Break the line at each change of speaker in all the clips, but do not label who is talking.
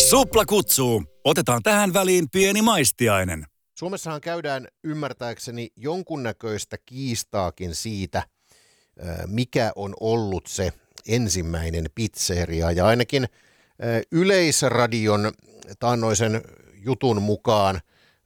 Supla kutsuu. Otetaan tähän väliin pieni maistiainen.
Suomessahan käydään ymmärtääkseni jonkunnäköistä kiistaakin siitä, mikä on ollut se ensimmäinen pizzeria. Ja ainakin Yleisradion taannoisen jutun mukaan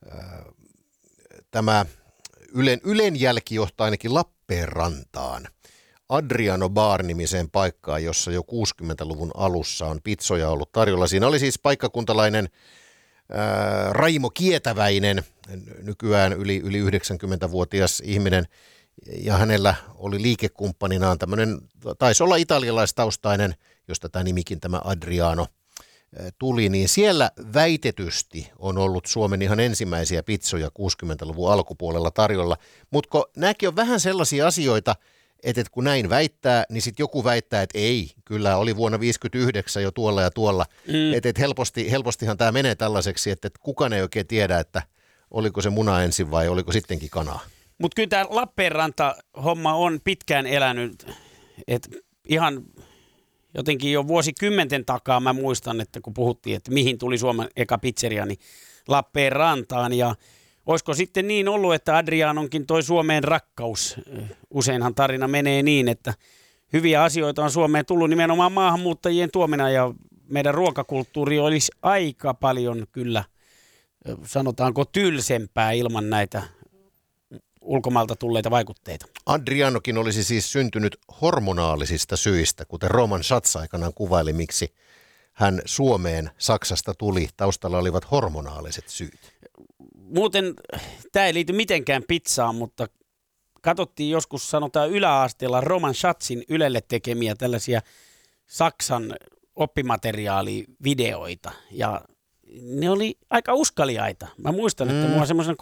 tämä Ylen jälki johtaa ainakin Lappeenrantaan. Adriano Bar-nimiseen paikkaan, jossa jo 60-luvun alussa on pizzoja ollut tarjolla. Siinä oli siis paikkakuntalainen Raimo Kietäväinen, nykyään yli 90-vuotias ihminen, ja hänellä oli liikekumppaninaan tämmöinen, taisi olla italialaistaustainen, josta tämä nimikin tämä Adriano tuli, niin siellä väitetysti on ollut Suomen ihan ensimmäisiä pizzoja 60-luvun alkupuolella tarjolla, mutta nämäkin on vähän sellaisia asioita, että kun näin väittää, niin sitten joku väittää, että ei, kyllä oli vuonna 1959 jo tuolla ja tuolla. Että helpostihan tämä menee tällaiseksi, että kukaan ei oikein tiedä, että oliko se muna ensin vai oliko sittenkin kanaa.
Mutta kyllä tämä Lappeenranta-homma on pitkään elänyt, että ihan jotenkin jo vuosikymmenten takaa mä muistan, että kun puhuttiin, että mihin tuli Suomen eka pizzeria, niin Lappeenrantaan. Ja olisiko sitten niin ollut, että Adrianonkin toi Suomeen rakkaus? Useinhan tarina menee niin, että hyviä asioita on Suomeen tullut nimenomaan maahanmuuttajien tuomina ja meidän ruokakulttuuri olisi aika paljon kyllä, sanotaanko tylsempää ilman näitä ulkomailta tulleita vaikutteita.
Adrianokin olisi siis syntynyt hormonaalisista syistä, kuten Roman Schatz aikanaan kuvaili, miksi hän Suomeen Saksasta tuli. Taustalla olivat hormonaaliset syyt.
Muuten tämä ei liity mitenkään pizzaan, mutta katsottiin joskus, sanotaan yläasteella, Roman Schatzin Ylelle tekemiä tällaisia Saksan oppimateriaalivideoita. Ja ne oli aika uskaliaita. Mä muistan, että mua semmoisena